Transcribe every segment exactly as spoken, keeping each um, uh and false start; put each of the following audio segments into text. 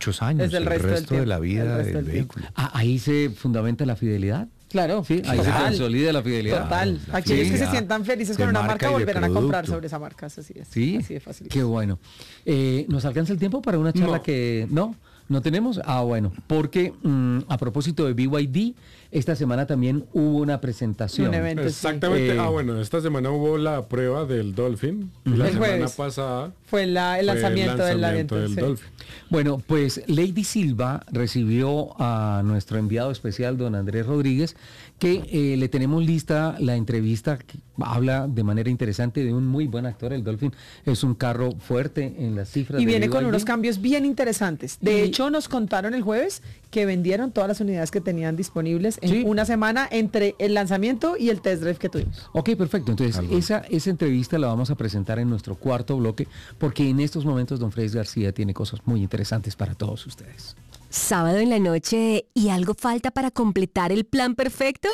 muchos años, Es el el resto resto, del de la tiempo, vida el resto del del tiempo. vehículo. Ah, ahí se fundamenta la fidelidad. Claro, Sí, ahí se total, consolida la fidelidad. total. la Aquellos que se fidelidad sientan felices de con una marca marca y de volverán a comprar producto. sobre esa marca, así es. Sí, Así de fácil. qué bueno. Eh, ¿Nos alcanza el tiempo para una charla No. que no? ¿No tenemos? Ah, bueno, porque mm, a propósito de B Y D, esta semana también hubo una presentación. Un evento. Exactamente. Eh, ah, bueno, esta semana hubo la prueba del Dolphin. Y la El semana jueves. pasada Fue la, el fue lanzamiento, del lanzamiento evento. del sí. Dolphin. Bueno, pues Lady Silva recibió a nuestro enviado especial, don Andrés Rodríguez, que eh, le tenemos lista la entrevista que habla de manera interesante de un muy buen actor. El Dolphin es un carro fuerte en las cifras. Y de viene B Y con D. unos cambios bien interesantes. De Y- hecho, nos contaron el jueves que vendieron todas las unidades que tenían disponibles en Sí. una semana entre el lanzamiento y el test drive que tuvimos. Ok, perfecto. Entonces, Algo. esa, esa entrevista la vamos a presentar en nuestro cuarto bloque, porque en estos momentos don Freddy García tiene cosas muy interesantes para todos ustedes. Sábado en la noche y algo falta para completar el plan perfecto.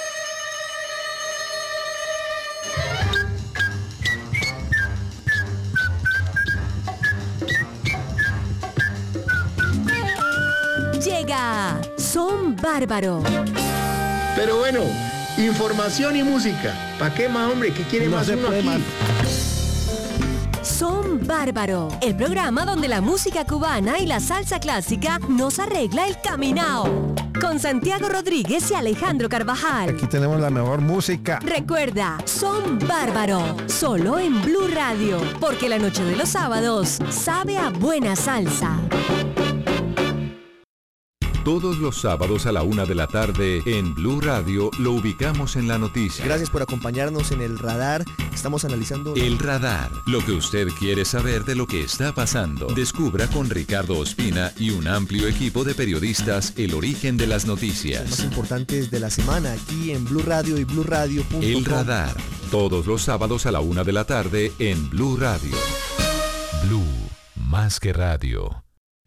Llega Son Bárbaro. Pero bueno, información y música. ¿Para qué más, hombre? ¿Qué quiere No más se uno puede aquí? más. Son Bárbaro, el programa donde la música cubana y la salsa clásica nos arregla el caminao. Con Santiago Rodríguez y Alejandro Carvajal. Aquí tenemos la mejor música. Recuerda, Son Bárbaro, solo en Blue Radio, porque la noche de los sábados sabe a buena salsa. Todos los sábados a la una de la tarde en Blue Radio lo ubicamos en la noticia. Gracias por acompañarnos en el radar. Estamos analizando... El radar, lo que usted quiere saber de lo que está pasando. Descubra con Ricardo Ospina y un amplio equipo de periodistas el origen de las más noticias. importantes de la semana aquí en Blue Radio y blue radio punto com. El radar, todos los sábados a la una de la tarde en Blue Radio. Blue, más que radio.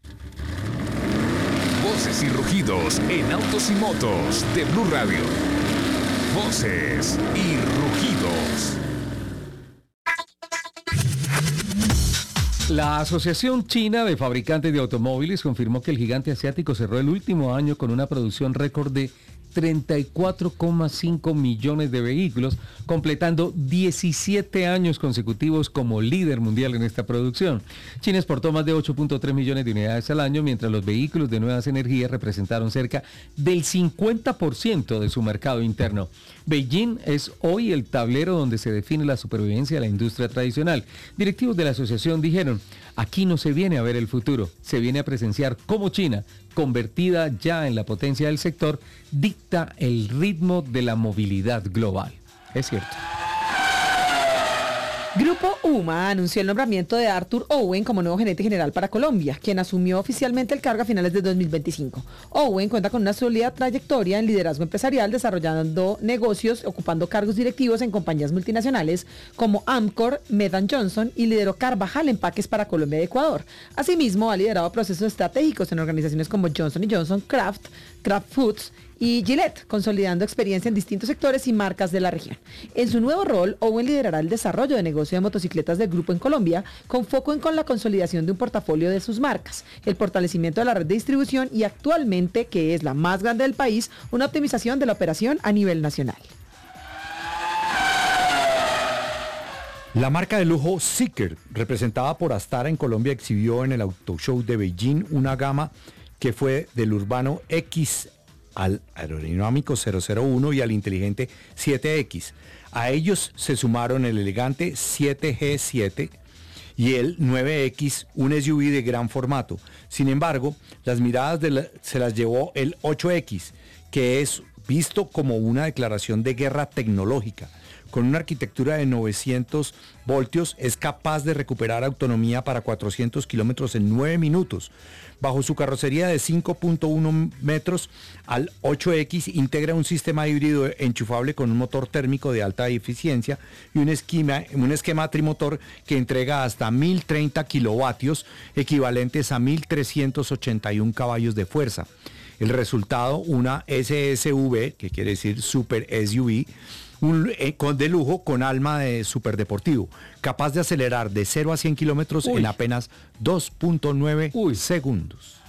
Voces y rugidos en autos y motos de Blue Radio. Voces y rugidos. La Asociación China de Fabricantes de Automóviles confirmó que el gigante asiático cerró el último año con una producción récord de treinta y cuatro coma cinco millones de vehículos, completando diecisiete años consecutivos como líder mundial en esta producción. China exportó más de ocho punto tres millones de unidades al año, mientras los vehículos de nuevas energías representaron cerca del cincuenta por ciento de su mercado interno. Beijing es hoy el tablero donde se define la supervivencia de la industria tradicional. Directivos de la asociación dijeron: aquí no se viene a ver el futuro, se viene a presenciar cómo China, convertida ya en la potencia del sector, dicta el ritmo de la movilidad global. Es cierto. Grupo UMA anunció el nombramiento de Arthur Owen como nuevo gerente general para Colombia, quien asumió oficialmente el cargo a finales de dos mil veinticinco. Owen cuenta con una sólida trayectoria en liderazgo empresarial, desarrollando negocios, ocupando cargos directivos en compañías multinacionales como Amcor, Medan Johnson y lideró Carvajal Empaques para Colombia y Ecuador. Asimismo, ha liderado procesos estratégicos en organizaciones como Johnson y Johnson, Kraft, Kraft Foods y Gillette, consolidando experiencia en distintos sectores y marcas de la región. En su nuevo rol, Owen liderará el desarrollo de negocio de motocicletas del grupo en Colombia, con foco en con la consolidación de un portafolio de sus marcas, el fortalecimiento de la red de distribución y actualmente, que es la más grande del país, una optimización de la operación a nivel nacional. La marca de lujo Zeekr, representada por Astara en Colombia, exhibió en el Auto Show de Beijing una gama que fue del urbano X al aerodinámico cero cero uno y al inteligente siete equis. A ellos se sumaron el elegante siete G siete y el nueve equis, un S U V de gran formato. Sin embargo, las miradas de la, se las llevó el ocho equis, que es visto como una declaración de guerra tecnológica. Con una arquitectura de novecientos voltios, es capaz de recuperar autonomía para cuatrocientos kilómetros en nueve minutos. Bajo su carrocería de cinco punto uno metros, al ocho equis integra un sistema híbrido enchufable con un motor térmico de alta eficiencia y un esquema, un esquema trimotor que entrega hasta mil treinta kilovatios, equivalentes a mil trescientos ochenta y uno caballos de fuerza. El resultado, una S S V, que quiere decir Super S U V, un, eh, con, de lujo con alma de superdeportivo, capaz de acelerar de cero a cien kilómetros en apenas dos punto nueve segundos.